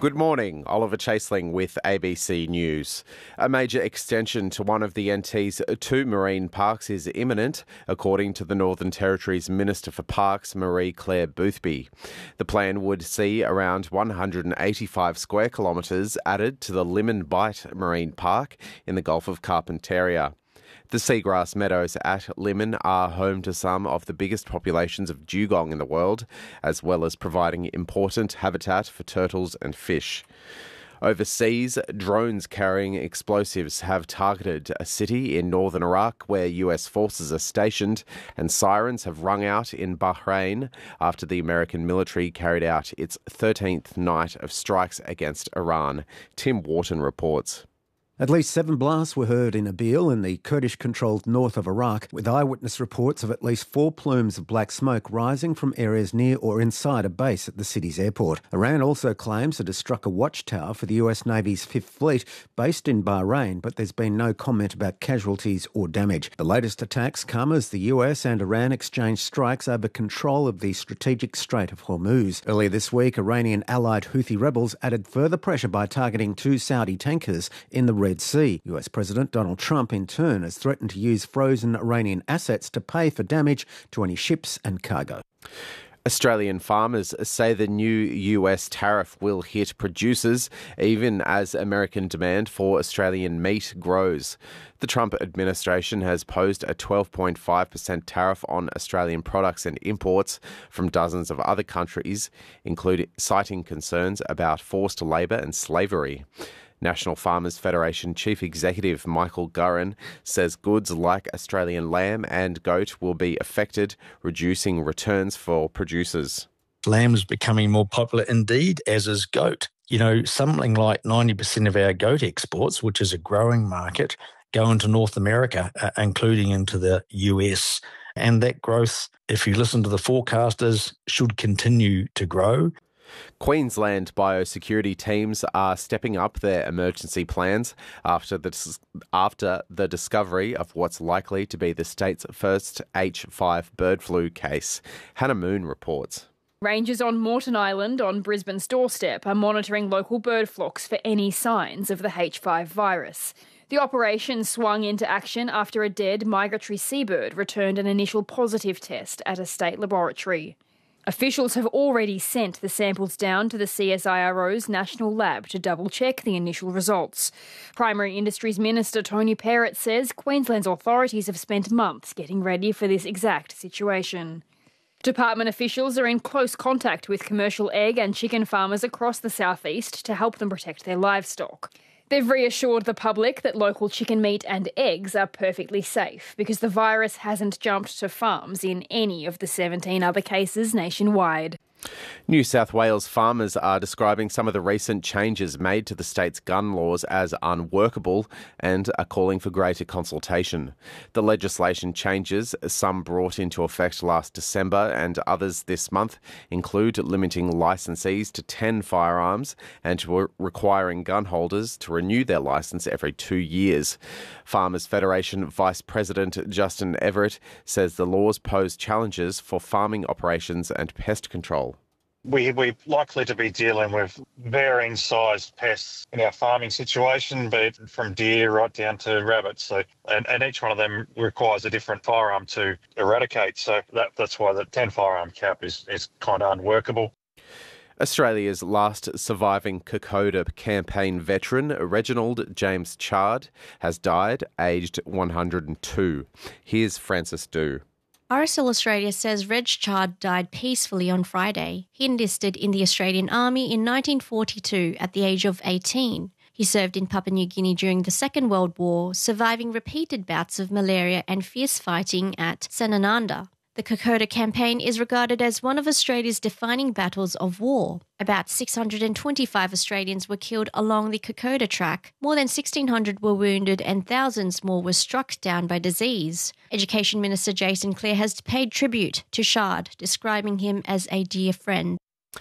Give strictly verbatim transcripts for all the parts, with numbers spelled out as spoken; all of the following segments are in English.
Good morning, Oliver Chaseling with A B C News. A major extension to one of the N T's two marine parks is imminent, according to the Northern Territory's Minister for Parks, Marie-Claire Boothby. The plan would see around one hundred eighty-five square kilometres added to the Limmen Bight Marine Park in the Gulf of Carpentaria. The seagrass meadows at Limmen are home to some of the biggest populations of dugong in the world, as well as providing important habitat for turtles and fish. Overseas, drones carrying explosives have targeted a city in northern Iraq where U S forces are stationed, and sirens have rung out in Bahrain after the American military carried out its thirteenth night of strikes against Iran. Tim Wharton reports. At least seven blasts were heard in Erbil in the Kurdish-controlled north of Iraq, with eyewitness reports of at least four plumes of black smoke rising from areas near or inside a base at the city's airport. Iran also claims it has struck a watchtower for the U S Navy's Fifth Fleet based in Bahrain, but there's been no comment about casualties or damage. The latest attacks come as the U S and Iran exchanged strikes over control of the strategic Strait of Hormuz. Earlier this week, Iranian allied Houthi rebels added further pressure by targeting two Saudi tankers in the Red Sea. U S President Donald Trump, in turn, has threatened to use frozen Iranian assets to pay for damage to any ships and cargo. Australian farmers say the new U S tariff will hit producers even as American demand for Australian meat grows. The Trump administration has posed a twelve point five percent tariff on Australian products and imports from dozens of other countries, including citing concerns about forced labour and slavery. National Farmers Federation Chief Executive Michael Gurran says goods like Australian lamb and goat will be affected, reducing returns for producers. Lamb is becoming more popular indeed, as is goat. You know, something like ninety percent of our goat exports, which is a growing market, go into North America, uh, including into the U S. And that growth, if you listen to the forecasters, should continue to grow. Queensland biosecurity teams are stepping up their emergency plans after the, after the discovery of what's likely to be the state's first H five bird flu case. Hannah Moon reports. Rangers on Moreton Island on Brisbane's doorstep are monitoring local bird flocks for any signs of the H five virus. The operation swung into action after a dead migratory seabird returned an initial positive test at a state laboratory. Officials have already sent the samples down to the C S I R O's national lab to double-check the initial results. Primary Industries Minister Tony Perrott says Queensland's authorities have spent months getting ready for this exact situation. Department officials are in close contact with commercial egg and chicken farmers across the southeast to help them protect their livestock. They've reassured the public that local chicken meat and eggs are perfectly safe because the virus hasn't jumped to farms in any of the seventeen other cases nationwide. New South Wales farmers are describing some of the recent changes made to the state's gun laws as unworkable and are calling for greater consultation. The legislation changes, some brought into effect last December and others this month, include limiting licensees to ten firearms and re- requiring gun holders to renew their licence every two years. Farmers Federation Vice President Justin Everett says the laws pose challenges for farming operations and pest control. We, we're likely to be dealing with varying sized pests in our farming situation, but from deer right down to rabbits. So, and, and each one of them requires a different firearm to eradicate. So that, that's why the ten firearm cap is, is kind of unworkable. Australia's last surviving Kokoda campaign veteran, Reginald James Chard, has died, aged one hundred two. Here's Francis Dew. R S L Australia says Reg Chard died peacefully on Friday. He enlisted in the Australian Army in nineteen forty-two at the age of eighteen. He served in Papua New Guinea during the Second World War, surviving repeated bouts of malaria and fierce fighting at Sanananda. The Kokoda campaign is regarded as one of Australia's defining battles of war. About six hundred twenty-five Australians were killed along the Kokoda track. More than sixteen hundred were wounded and thousands more were struck down by disease. Education Minister Jason Clare has paid tribute to Chard, describing him as a dear friend.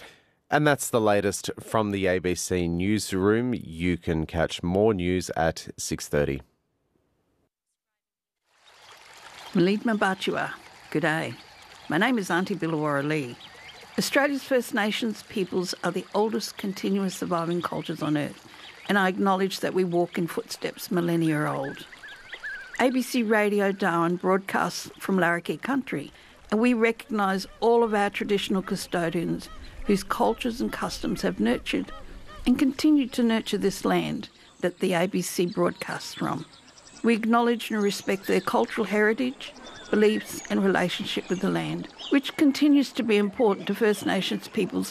And that's the latest from the A B C Newsroom. You can catch more news at six thirty. Malid Mabatua. Good day. My name is Auntie Billawara Lee. Australia's First Nations peoples are the oldest continuous surviving cultures on Earth, and I acknowledge that we walk in footsteps millennia old. A B C Radio Darwin broadcasts from Larrakia country, and we recognise all of our traditional custodians whose cultures and customs have nurtured and continue to nurture this land that the A B C broadcasts from. We acknowledge and respect their cultural heritage, beliefs and relationship with the land, which continues to be important to First Nations peoples